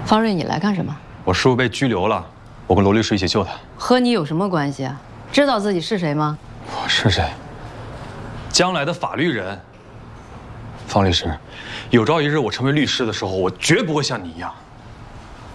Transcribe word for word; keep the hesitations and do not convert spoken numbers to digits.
方瑞，你来干什么？ 我师傅被拘留了，我跟罗律师一起救他。 和你有什么关系啊？知道自己是谁吗？ 我是谁？将来的法律人。方律师，有朝一日我成为律师的时候，我绝不会像你一样。